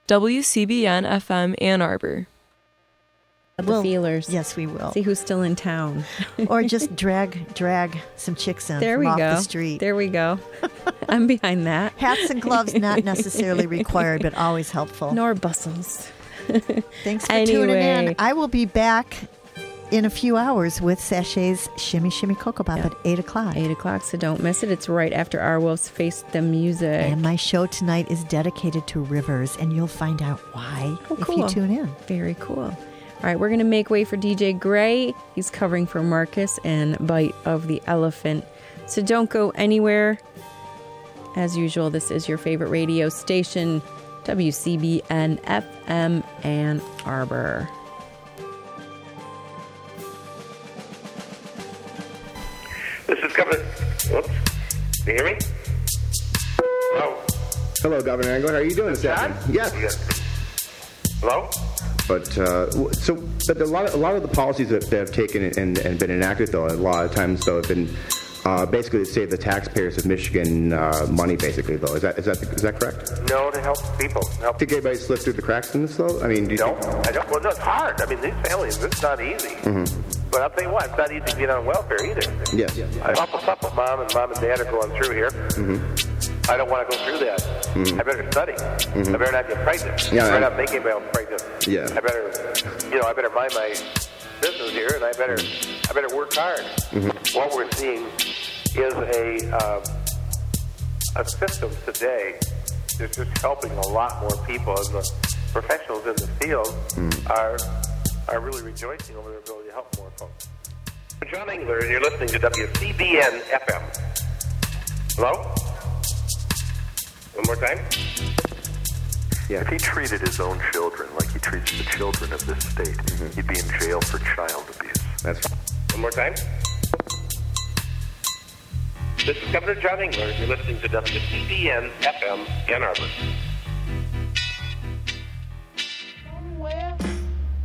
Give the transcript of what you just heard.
WCBN FM Ann Arbor. The feelers. Yes, we will. See who's still in town. Or just drag some chicks in There we off go. the street. There we go. I'm behind that. Hats and gloves not necessarily required, but always helpful. Nor bustles. Thanks for tuning in. I will be back in a few hours with Sachay's Shimmy Shimmy Cocoa Pop at 8 o'clock. 8 o'clock, so don't miss it. It's right after Our Wolves Face the Music. And my show tonight is dedicated to rivers, and you'll find out why if you tune in. Very cool. All right, we're going to make way for DJ Gray. He's covering for Marcus and Bite of the Elephant. So don't go anywhere. As usual, this is your favorite radio station, WCBN FM Ann Arbor. This is Governor. Whoops. Can you hear me? Hello. Hello, Governor Engel. How are you doing this afternoon? Yes. Hello? But a lot of the policies that have taken and been enacted, though, a lot of times, though, have been basically to save the taxpayers of Michigan money, basically, though. Is that correct? No, to help people. Help. Think anybody slipped through the cracks in this, though? I mean, I don't. Well, no, it's hard. I mean, these families, it's not easy. Mm-hmm. But I'll tell you what, it's not easy to get on welfare either. Yes. I awful tough with mom and dad are going through here. Mm-hmm. I don't want to go through that. Mm-hmm. I better study. Mm-hmm. I better not get pregnant. Yeah, I better not make anybody else pregnant. Yeah. I better mind my business here, and I better work hard. Mm-hmm. What we're seeing is a system today that's just helping a lot more people, and the professionals in the field are really rejoicing over their ability to help more folks. I'm John Engler, and you're listening to WCBN FM. Hello? One more time? Yeah. If he treated his own children like he treats the children of this state, he'd be in jail for child abuse. That's one more time? This is Governor John Engler, and you're listening to WCBN FM Ann Arbor.